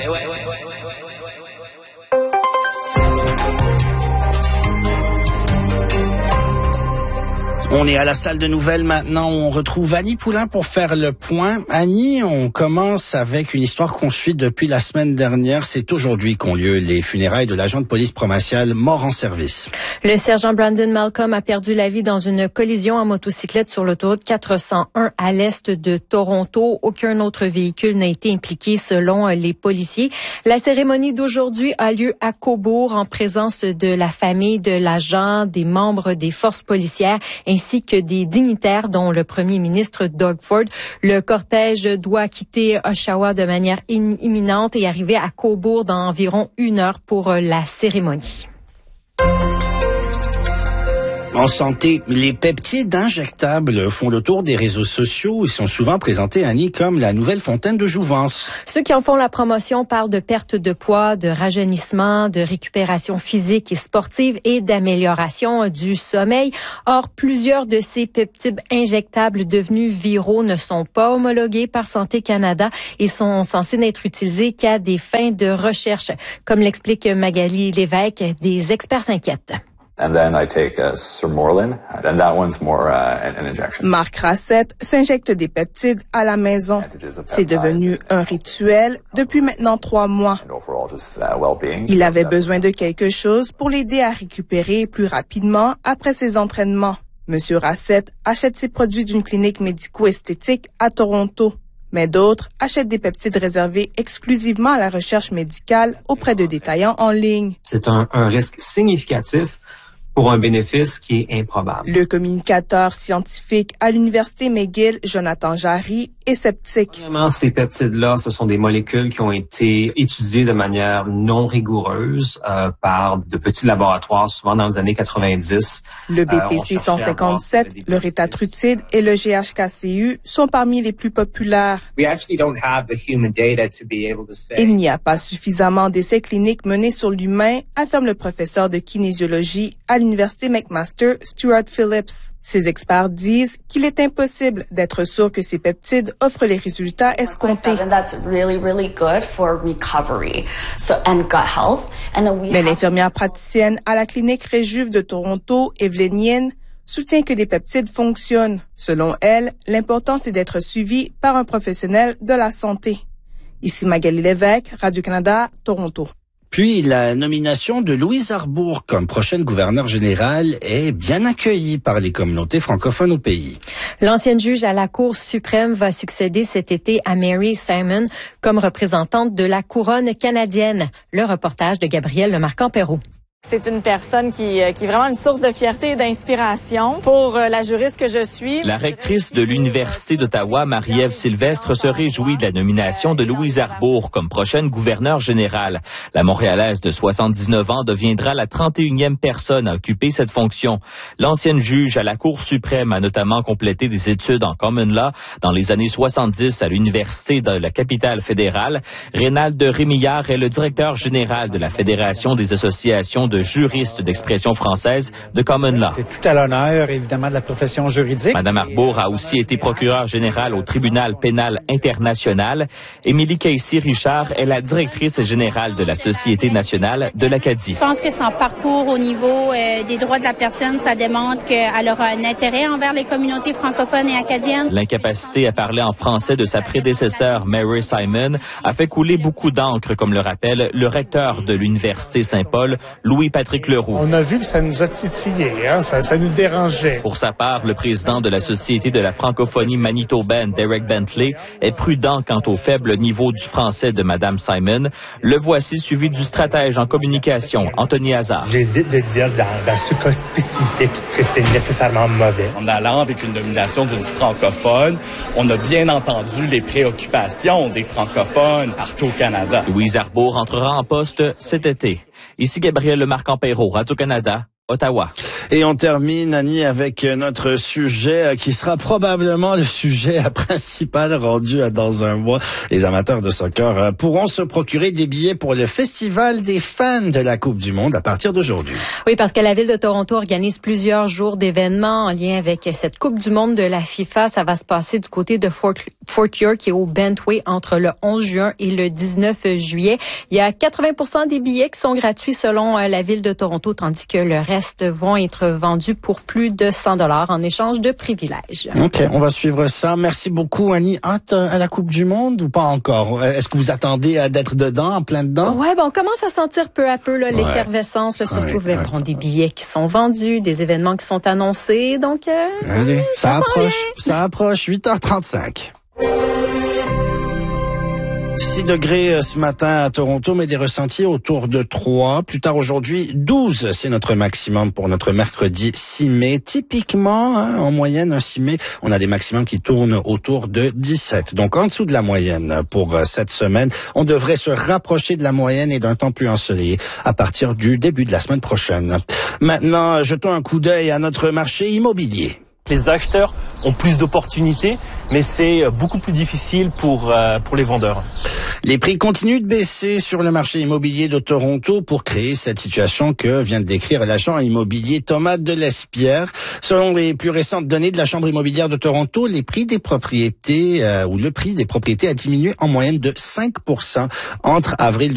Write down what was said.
On est à la salle de nouvelles maintenant. On retrouve Annie Poulain pour faire le point. Annie, on commence avec une histoire qu'on suit depuis la semaine dernière. C'est aujourd'hui qu'ont lieu les funérailles de l'agent de police provincial mort en service. Le sergent Brandon Malcolm a perdu la vie dans une collision en motocyclette sur l'autoroute 401 à l'est de Toronto. Aucun autre véhicule n'a été impliqué selon les policiers. La cérémonie d'aujourd'hui a lieu à Cobourg en présence de la famille de l'agent, des membres des forces policières ainsi que des dignitaires dont le premier ministre Doug Ford. Le cortège doit quitter Oshawa de manière imminente et arriver à Cobourg dans environ 1 heure pour la cérémonie. En santé, les peptides injectables font le tour des réseaux sociaux. Ils sont souvent présentés, Annie, comme la nouvelle fontaine de jouvence. Ceux qui en font la promotion parlent de perte de poids, de rajeunissement, de récupération physique et sportive et d'amélioration du sommeil. Or, plusieurs de ces peptides injectables devenus viraux ne sont pas homologués par Santé Canada et sont censés n'être utilisés qu'à des fins de recherche. Comme l'explique Magali Lévesque, des experts s'inquiètent. And then I take Sermorelin, and that one's more an injection. Marc Rassette s'injecte des peptides à la maison. C'est devenu un rituel depuis maintenant 3 mois. Il avait besoin de quelque chose pour l'aider à récupérer plus rapidement après ses entraînements. Monsieur Rassette achète ses produits d'une clinique médico-esthétique à Toronto. Mais d'autres achètent des peptides réservés exclusivement à la recherche médicale auprès de détaillants en ligne. C'est un risque significatif pour un bénéfice qui est improbable. Le communicateur scientifique à l'Université McGill, Jonathan Jarry, est sceptique. Vraiment, ces peptides-là, ce sont des molécules qui ont été étudiées de manière non rigoureuse par de petits laboratoires, souvent dans les années 90. Le BPC 157, le rétatrucide et le GHKCU sont parmi les plus populaires. Il n'y a pas suffisamment d'essais cliniques menés sur l'humain, affirme le professeur de kinésiologie à l'Université McMaster, Stuart Phillips. Ces experts disent qu'il est impossible d'être sûr que ces peptides offrent les résultats escomptés. Mais l'infirmière praticienne à la clinique Réjuve de Toronto, Evelyn Yin, soutient que les peptides fonctionnent. Selon elle, l'important c'est d'être suivi par un professionnel de la santé. Ici Magali Lévesque, Radio-Canada, Toronto. Puis, la nomination de Louise Arbour comme prochaine gouverneure générale est bien accueillie par les communautés francophones au pays. L'ancienne juge à la Cour suprême va succéder cet été à Mary Simon comme représentante de la couronne canadienne. Le reportage de Gabriel Lemarquand-Perrault. C'est une personne qui est vraiment une source de fierté et d'inspiration pour la juriste que je suis. La rectrice de l'Université d'Ottawa, Marie-Ève Sylvestre, se réjouit de la nomination de Louise Arbour comme prochaine gouverneure générale. La Montréalaise de 79 ans deviendra la 31e personne à occuper cette fonction. L'ancienne juge à la Cour suprême a notamment complété des études en common law dans les années 70 à l'Université de la capitale fédérale. Rénald Rémillard est le directeur général de la Fédération des associations de juristes d'expression française de common law. C'est tout à l'honneur, évidemment, de la profession juridique. Madame Arbour a aussi été procureure générale au tribunal pénal international. Émilie Casey-Richard est la directrice générale de la Société nationale de l'Acadie. Je pense que son parcours au niveau des droits de la personne, ça démontre qu'elle aura un intérêt envers les communautés francophones et acadiennes. L'incapacité à parler en français de sa prédécesseur, Mary Simon, a fait couler beaucoup d'encre, comme le rappelle le recteur de l'Université Saint-Paul, Louis-Patrick Leroux. On a vu que ça nous a titillé, ça nous dérangeait. Pour sa part, le président de la Société de la francophonie manitobaine, Derek Bentley, est prudent quant au faible niveau du français de Madame Simon. Le voici suivi du stratège en communication, Anthony Hazard. J'hésite de dire dans ce cas spécifique que c'était nécessairement mauvais. En allant avec une nomination d'une francophone, on a bien entendu les préoccupations des francophones partout au Canada. Louise Arbour entrera en poste cet été. Ici Gabriel Lemarquand-Perrault, Radio-Canada, Ottawa. Et on termine, Annie, avec notre sujet qui sera probablement le sujet principal rendu dans un mois. Les amateurs de soccer pourront se procurer des billets pour le Festival des fans de la Coupe du Monde à partir d'aujourd'hui. Oui, parce que la Ville de Toronto organise plusieurs jours d'événements en lien avec cette Coupe du Monde de la FIFA. Ça va se passer du côté de Fort York qui est au Bentway entre le 11 juin et le 19 juillet. Il y a 80% des billets qui sont gratuits selon la Ville de Toronto, tandis que le reste vont être vendus pour plus de 100 $ en échange de privilèges. OK, on va suivre ça. Merci beaucoup, Annie. Hâte à la Coupe du Monde ou pas encore? Est-ce que vous attendez d'être dedans, en plein dedans? Ouais, on commence à sentir peu à peu l'effervescence, surtout avec des billets qui sont vendus, des événements qui sont annoncés. Donc, allez, ça approche. 8h35. 6 degrés ce matin à Toronto, mais des ressentis autour de 3. Plus tard aujourd'hui, 12, c'est notre maximum pour notre mercredi 6 mai. Typiquement, en moyenne, un 6 mai, on a des maximums qui tournent autour de 17. Donc, en dessous de la moyenne pour cette semaine. On devrait se rapprocher de la moyenne et d'un temps plus ensoleillé à partir du début de la semaine prochaine. Maintenant, jetons un coup d'œil à notre marché immobilier. Les acheteurs ont plus d'opportunités, mais c'est beaucoup plus difficile pour les vendeurs. Les prix continuent de baisser sur le marché immobilier de Toronto pour créer cette situation que vient de décrire l'agent immobilier Thomas Delespierre. Selon les plus récentes données de la Chambre immobilière de Toronto, les prix des propriétés le prix des propriétés a diminué en moyenne de 5% entre avril